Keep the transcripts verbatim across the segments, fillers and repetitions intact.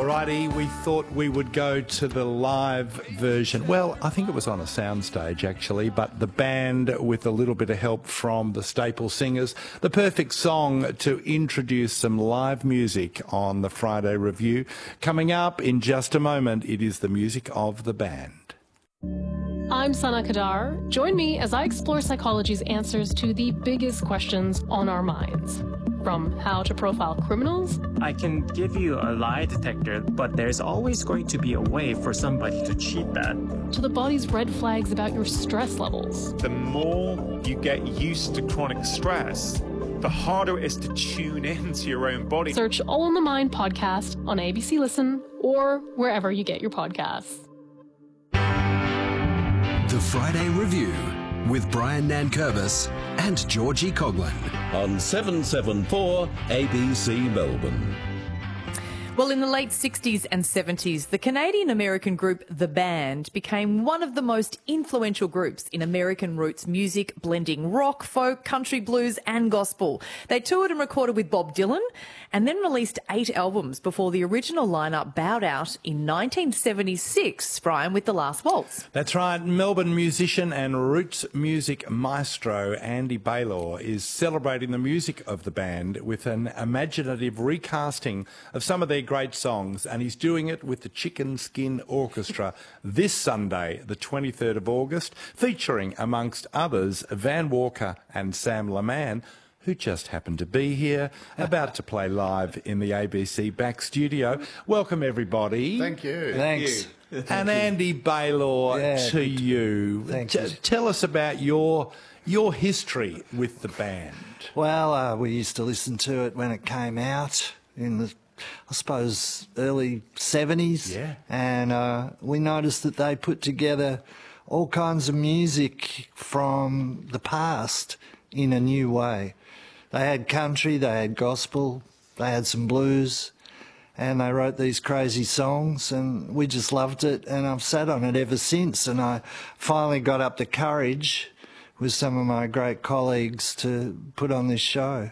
Alrighty, we thought we would go to the live version. Well, I think it was on a soundstage actually, but the band with a little bit of help from the Staple Singers. The perfect song to introduce some live music on the Friday Review. Coming up in just a moment, it is the music of the band. I'm Sana Kadar. Join me as I explore psychology's answers to the biggest questions on our minds. From how to profile criminals. I can give you a lie detector, but there's always going to be a way for somebody to cheat that. To the body's red flags about your stress levels. The more you get used to chronic stress, the harder it is to tune into your own body. Search All in the Mind podcast on A B C Listen or wherever you get your podcasts. The Friday Review with Brian Nankervis and Georgie Coughlin on seven seven four A B C Melbourne. Well, in the late sixties and seventies, the Canadian-American group The Band became one of the most influential groups in American roots music, blending rock, folk, country, blues and gospel. They toured and recorded with Bob Dylan and then released eight albums before the original lineup bowed out in nineteen seventy-six, Brian, with The Last Waltz. That's right. Melbourne musician and roots music maestro Andy Baylor is celebrating the music of the band with an imaginative recasting of some of their great songs, and he's doing it with the Chicken Skin Orchestra this Sunday, the twenty-third of August, featuring, amongst others, Van Walker and Sam Laman, who just happened to be here, about to play live in the A B C back studio. Welcome, everybody. Thank you. Thanks. Thank and you. Andy Baylor, Yeah, to you. Thank T- you. Tell us about your your history with the band. Well, uh, we used to listen to it when it came out in the, I suppose, early seventies. Yeah. And uh, we noticed that they put together all kinds of music from the past in a new way. They had country, they had gospel, they had some blues, and they wrote these crazy songs, and we just loved it, and I've sat on it ever since. And I finally got up the courage with some of my great colleagues to put on this show.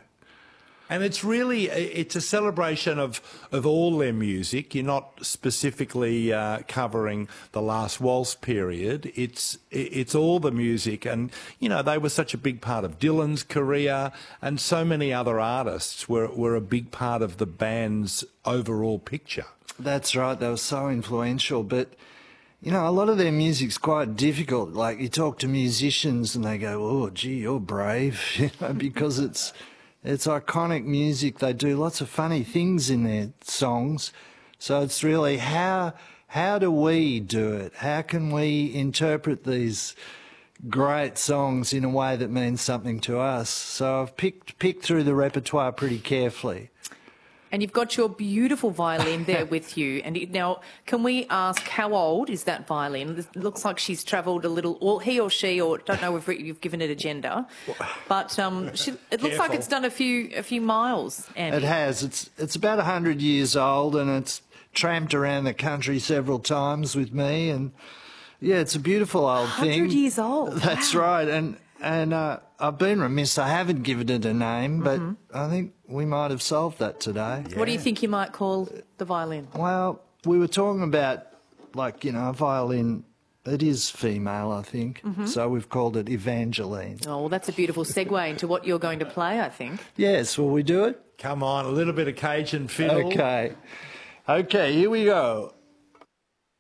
And it's really, it's a celebration of, of all their music. You're not specifically uh, covering the Last Waltz period. It's it's all the music. And, you know, they were such a big part of Dylan's career, and so many other artists were, were a big part of the band's overall picture. That's right. They were so influential. But, you know, a lot of their music's quite difficult. Like, you talk to musicians and they go, oh, gee, you're brave, you know, because it's... It's iconic music. They do lots of funny things in their songs. So it's really how how do we do it? How can we interpret these great songs in a way that means something to us? So I've picked picked through the repertoire pretty carefully. And you've got your beautiful violin there with you. And it, now, can we ask, how old is that violin? It looks like she's travelled a little, or he or she, or don't know if you've given it a gender, but um, she, it looks Careful. like it's done a few a few miles, Andy. It has. It's it's about a hundred years old, and it's tramped around the country several times with me. And yeah, it's a beautiful old thing. Hundred years old. That's wow. right. And and uh, I've been remiss. I haven't given it a name, but mm-hmm. I think we might have solved that today. What do you think you might call the violin? Well, we were talking about, like, you know, a violin. It is female, I think. Mm-hmm. So we've called it Evangeline. Oh, well, that's a beautiful segue into what you're going to play, I think. Yes, will we do it? Come on, a little bit of Cajun fiddle. Okay. Okay, here we go.